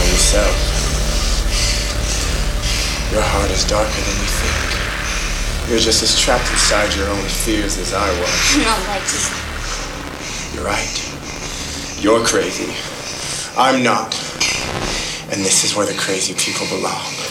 yourself. Your heart is darker than you think. You're just as trapped inside your own fears as I was. No, Mikey. You're right. You're crazy. I'm not. And this is where the crazy people belong.